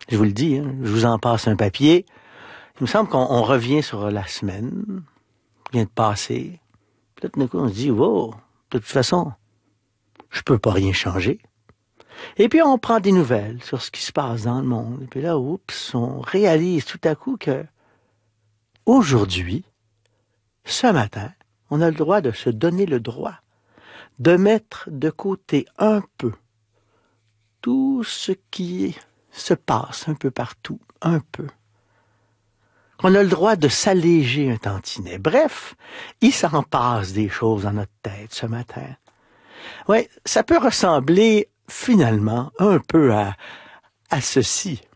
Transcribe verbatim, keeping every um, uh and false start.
Je vous le dis, hein, je vous en passe un papier. Il me semble qu'on on revient sur la semaine qui vient de passer. Puis là, tout d'un coup, on se dit, wow, de toute façon, je peux pas rien changer. Et puis, on prend des nouvelles sur ce qui se passe dans le monde. Et puis là, oups, on réalise tout à coup que aujourd'hui, ce matin, on a le droit de se donner le droit de mettre de côté un peu tout ce qui se passe un peu partout, un peu. Qu'on a le droit de s'alléger un tantinet. Bref, il s'en passe des choses dans notre tête ce matin. Ouais, ça peut ressembler finalement un peu à, à ceci.